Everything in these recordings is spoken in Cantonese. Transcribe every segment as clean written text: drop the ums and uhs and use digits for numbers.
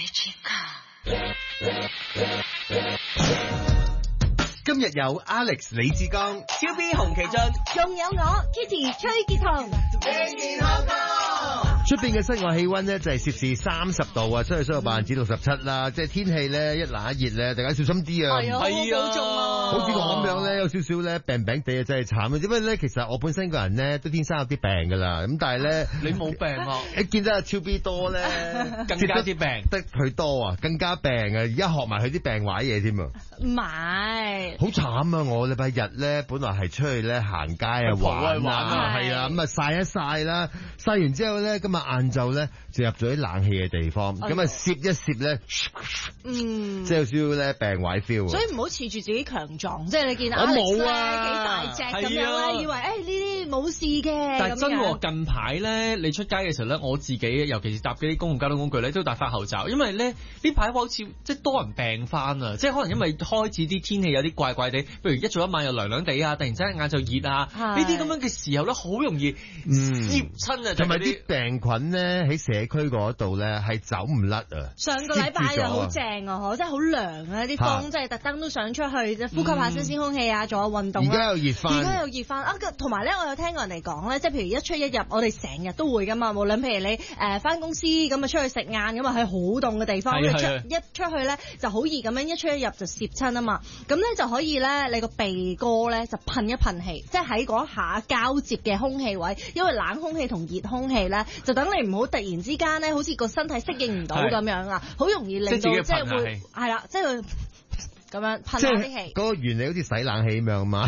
今日有 Alex 李志剛、 超 B 洪其俊， 仲有我 Kitty 崔潔彤。 健康歌。 出邊嘅室外氣溫咧就係攝氏30度啊，相對濕度67%啦，即係天氣咧一冷一熱咧，大家小心啲啊！ 係啊，好保重啊！ 好似我咁樣咧，有少少咧病病地啊，真係慘啊！因為咧，其實我本身個人咧都天生有啲病噶啦，咁但係咧， 你冇病啊？ 你見到阿超 B 多咧， 更加啲病， 得佢多啊，更加病啊！而家學埋佢啲病壞嘢添啊！ 唔係， 好慘啊！我禮拜日咧本來係出去咧行街啊玩啊，係啊，咁啊曬一曬啦，曬完之後咧今日晏晝咧就入咗啲冷氣嘅地方，咁啊攝一攝咧，即係有少少咧病壞 feel。 所以唔好恃住自己強壯，即係你見我冇啊， 幾大隻咁樣咧，以為呢啲冇事嘅。 但係真喎，近排咧你出街嘅時候咧，我自己尤其是搭嗰啲公共交通工具咧，都戴翻口罩，因為咧呢排好似即係多人病翻啊，即係可能因為開始啲天氣有啲怪怪地，譬如一早一晚又涼涼地啊，突然之間晏晝熱啊，呢啲咁樣嘅時候咧，好容易攝親啊， 同埋啲病菌咧喺社區嗰度咧係走唔甩啊！ 上個禮拜就好正啊，真係好涼啊！啲風即係特登都想出去，即係呼吸下新鮮空氣啊，做下運動。 而家又熱翻啊！同埋咧，我有聽過人哋講咧，即係譬如一出一入，我哋成日都會噶嘛。無論譬如你翻公司咁啊，出去食晏咁啊，喺好凍嘅地方，一出去咧就好易咁樣一出一入就攝親啊嘛。咁咧就可以咧，你個鼻哥咧就噴一噴氣，即係喺嗰下交接嘅空氣位，因為冷空氣同熱空氣咧，就等你唔好突然之間咧，好似個身體適應唔到咁樣啊，好容易令到即係會係啦，即係咁樣噴下啲氣。 嗰個原理好似洗冷氣咁樣嘛。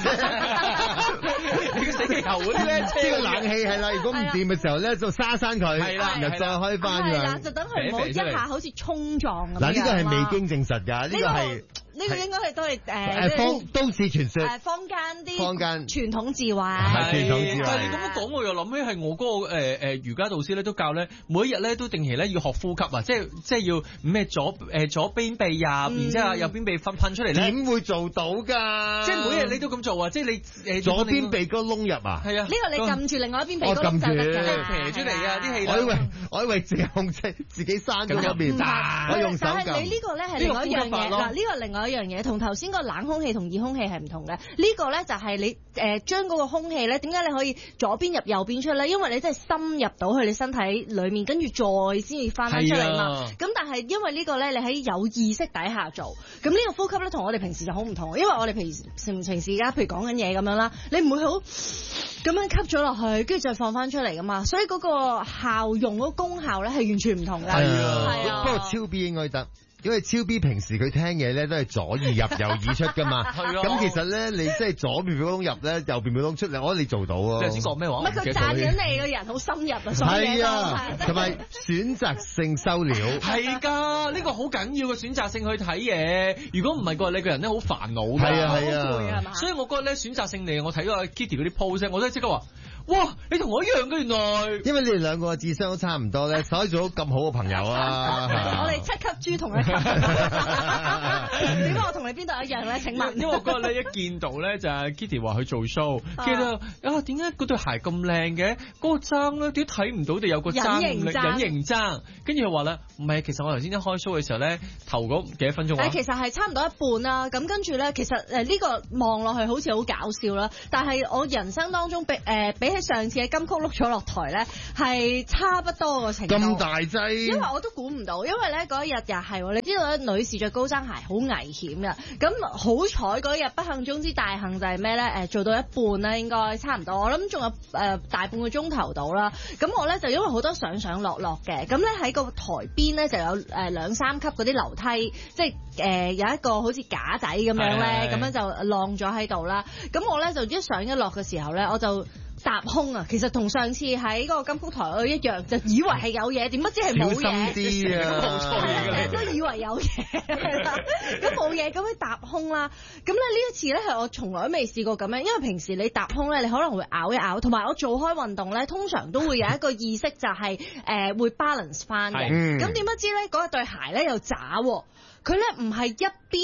你個死氣球嗰啲咧， 即係個冷氣係啦，如果唔掂嘅時候咧，就沙閂佢，係啦，然後再開翻㗎。 係啦，就等佢唔好一下好似衝撞咁樣。 嗱，呢個係未經證實㗎，呢個係。 呢個應該係都係都市傳說， 坊間傳統智慧。 傳統智慧。 但係你咁樣講，我又諗起係我嗰個瑜伽導師咧都教咧，每一日咧都定期咧要學呼吸啊，即係要咩左邊鼻入，然之後右邊鼻噴出嚟咧。 點會做到㗎？ 即係每日你都咁做啊！即係你左邊鼻哥窿入啊？ 係啊。 呢個你撳住另外一邊鼻哥窿就得㗎。 撇出嚟啊啲氣。 我以為淨係控制自己閂咗一邊，我用手撳。 但係你呢個咧係另外一樣嘢嗱，呢個另外一樣嘢同頭先個冷空氣同熱空氣係唔同嘅。呢個咧就係你將嗰個空氣咧，點解你可以左邊入右邊出咧？因為你真係深入到去你身體裡面，跟住再先至翻返出嚟嘛。咁但係因為呢個咧，你喺有意識底下做，咁呢個呼吸咧同我哋平時就好唔同。因為我哋平時而家譬如講緊嘢咁樣啦，你唔會好咁樣吸咗落去，跟住再放翻出嚟噶嘛。所以嗰個效用嗰個功效咧係完全唔同㗎。係啊， 不過超 B 應該得。因為超 B 平時佢聽嘢咧都係左耳入右耳出㗎嘛，咁其實咧你即係左邊鼻窿入咧，右邊鼻窿出嚟，我覺得你做到啊。 你頭先講咩話？ 唔係佢讚緊你個人好深入啊， 係啊，同埋選擇性收料。 係㗎，呢個好緊要嘅選擇性去睇嘢。如果唔係嘅話，你個人咧好煩惱㗎。 係啊係啊， 所以我覺得咧選擇性嚟，我睇到阿 Kitty 嗰啲 post，我都即刻話。哇！你同我一樣嘅原來， 因為你哋兩個智商都差唔多咧，所以做到咁好嘅朋友啊！ 我哋7級豬同一級，點解我同你邊度一樣咧？請問， 因為我嗰日咧一見到咧就係 Kitty 話去做 show， 見到點解嗰對鞋咁靚嘅？嗰個踭咧點睇唔到地有個踭隱形踭，跟住佢話咧唔係，其實我頭先一開 show 嘅時候咧頭嗰幾多分鐘其實係差唔多一半啦。咁跟住咧，其實呢個望落去好似好搞笑啦，但係我人生當中比起上次喺金曲碌咗落台咧，係差不多個程度。 咁大劑， 因為我都估唔到，因為咧嗰一日又係，你知道咧女士着高踭鞋好危險嘅。咁好彩嗰日不幸中之大幸就係咩咧？做到一半啦，應該差唔多。我諗仲有大半個鐘頭到啦。咁我咧就因為好多上落嘅，咁咧喺個台邊咧就有2-3級嗰啲樓梯，即係有一個好似架仔咁樣咧，咁樣就晾咗喺度啦。咁我咧就一上一落嘅時候咧，我就踏空啊！其實同上次喺嗰個金曲台一樣，就以為係有嘢，點不知係冇嘢。 小心啲啊！ 冇錯嘅， 都以為有嘢，係啦。咁冇嘢，咁樣踏空啦。咁咧呢一次咧係我從來都未試過咁樣，因為平時你踏空咧，你可能會咬一咬，同埋我做開運動咧，通常都會有一個意識就係會 balance 翻嘅。咁點不知咧嗰對鞋咧又渣喎。佢咧唔係一邊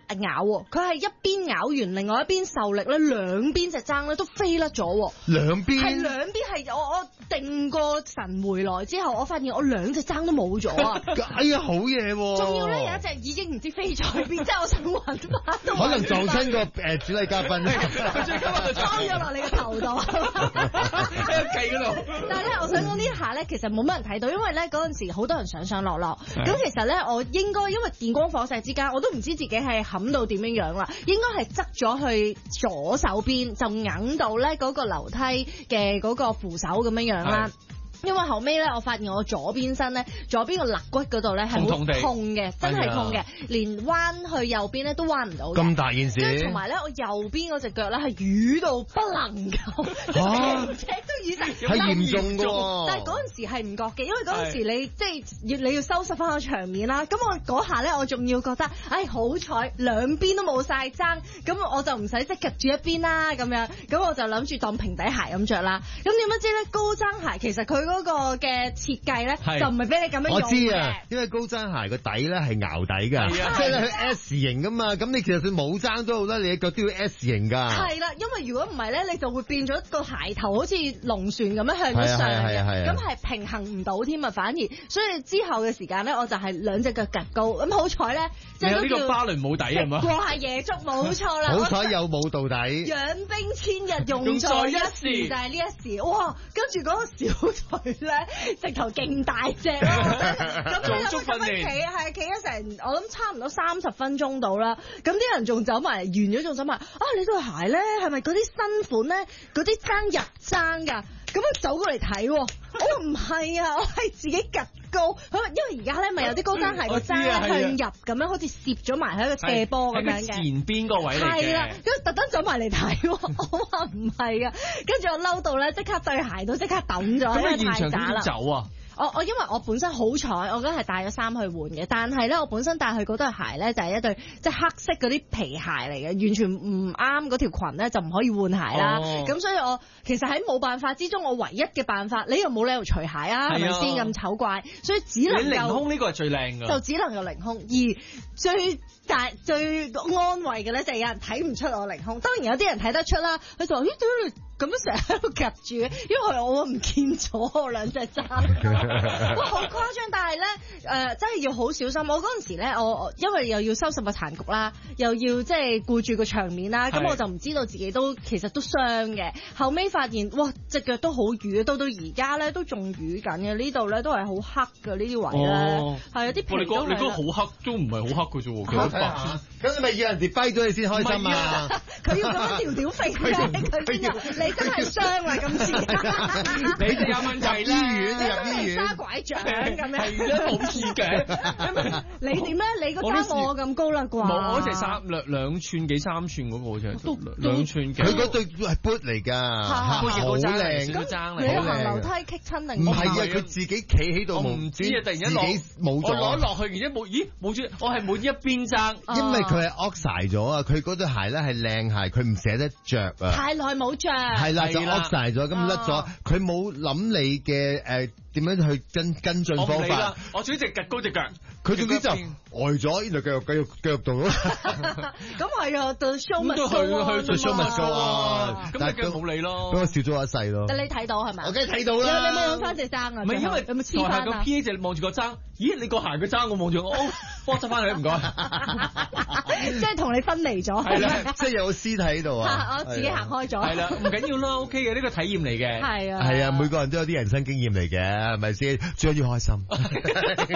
咬喎，佢係一邊咬完，另外一邊受力咧，兩邊隻踭咧都飛甩咗喎。 兩邊係兩邊係我定過神回來之後，我發現我兩隻踭都冇咗啊！ 哎呀，好嘢喎！ 仲要咧有一隻已經唔知飛咗去邊，即係我想揾翻都可能撞親個主禮嘉賓， 裝咗落你個頭度喺個計嗰度。 但係咧，我想講呢下咧，其實冇乜人睇到，因為咧嗰陣時好多人上上落落。咁其實咧，我應該因為電光火石之間，我都唔知自己係冚到點樣樣啦，應該係側咗去左手邊，就揞到咧嗰個樓梯嘅嗰個扶手咁樣樣啦。因為後尾咧，我發現我左邊身咧，左邊個肋骨嗰度咧係好痛嘅，真係痛嘅，連彎去右邊咧都彎唔到。咁大件事。 跟住同埋咧，我右邊嗰隻腳咧係瘀到不能夠，成隻都瘀晒， 係嚴重㗎。 但係嗰陣時係唔覺嘅，因為嗰陣時你即係你要收拾翻個場面啦。咁我嗰下咧，我仲要覺得，好彩兩邊都冇晒踭，咁我就唔使即夾住一邊啦咁樣。咁我就諗住當平底鞋咁着啦。咁點不知咧，高踭鞋其實佢嗰個嘅設計咧，就唔係俾你咁樣用嘅。 我知啊，因為高踭鞋個底咧係淆底㗎，即係咧佢 S 型㗎嘛。咁你其實佢冇踭都好啦，你嘅腳都要 S 型㗎。 係啦，因為如果唔係咧，你就會變咗個鞋頭好似龍船咁樣向咗上嘅，咁係平衡唔到添啊，反而。所以之後嘅時間咧，我就係兩隻腳夾高。咁好彩咧，即係呢個芭蕾舞底係嘛？ 過下夜足冇錯啦。 好彩有舞到底。 養兵千日，用在一時，就係呢一時。哇！跟住嗰個小腿咧，直頭勁大隻咯。咁做足訓練， 企咗成我諗差唔多30分鐘到啦。咁啲人仲走埋，完咗仲走埋。你對鞋咧係咪嗰啲新款咧？嗰啲踭入踭㗎？咁樣走過嚟睇喎，我唔係啊，我係自己趌高。因為而家咧咪有啲高踭鞋個踭咧向入咁樣，好似攝咗埋喺個斜坡咁樣嘅。 前邊個位嚟嘅。係啦， 跟住特登走埋嚟睇，我話唔係啊，跟住我嬲到咧，即刻對鞋都即刻抌咗，因為太渣啦。 走啊！ 我因為我本身好彩，我嗰係帶咗衫去換嘅，但係咧我本身帶去嗰對鞋咧就係一對即係黑色嗰啲皮鞋嚟嘅，完全唔啱嗰條裙咧就唔可以換鞋啦。咁所以我其實喺冇辦法之中，我唯一嘅辦法，你又冇理由除鞋啊，係咪先咁醜怪？所以只能夠凌空呢個係最靚㗎， 就只能夠凌空。而最安慰嘅咧就係有人睇唔出我凌空，當然有啲人睇得出啦。佢就話：咦，點解你咁樣成日喺度夾住嘅？因為我唔見咗我兩隻踭。哇，好誇張！但係咧，真係要好小心。我嗰陣時咧，我因為又要收拾個殘局啦，又要即係顧住個場面啦，咁我就唔知道自己其實都傷嘅。後尾發現，哇，隻腳都好瘀，到而家咧都仲瘀緊嘅。呢度咧都係好黑嘅呢啲位咧，係有啲皮都係。 你覺得好黑都唔係好黑嘅啫喎。 咁你咪要人哋跛咗你先開心啊！ 佢要咁樣條肥嘅，佢先你真係傷啦今次。 你就有問題啦， 入醫院揸拐杖咁樣。 係啦，冇事嘅。 你點咧？你個踭冇我咁高啦啩？ 冇，我隻2寸幾3寸嗰個啫，都2寸幾。 佢嗰對係 boot 嚟㗎，好靚嗰踭嚟。 你行樓梯棘親定？ 唔係啊，佢自己企喺度， 我唔知啊，突然間自己冇咗。 我攞落去，而家冇，咦冇咗，我係冇一邊踭。 因為佢係 oxide 咗啊，佢嗰對鞋咧係靚鞋，佢唔捨得着啊。 太耐冇着。 係啦，就 oxide 咗，咁甩咗，佢冇諗你嘅點樣去跟進方法？ 我總之隻趌高隻腳， 佢總之就呆咗，然後繼續動咯。 咁係啊，對 show must go on 對 show must go on， 咁你冇理咯。 俾我笑咗一世咯。 但你睇到係咪？ 我梗係睇到啦。 你冇揾翻隻踭啊？ 唔係因為有冇黐翻啊？ 個 P A 就望住個踭，咦？你個鞋個踭我望住我，幫我執翻嚟唔該。 即係同你分離咗。 係啦，即係有個屍體喺度啊！ 我自己行開咗。 係啦，唔緊要啦，OK 嘅，呢個體驗嚟嘅。 係啊。 係啊，每個人都有啲人生經驗嚟嘅，係咪先？最緊要開心。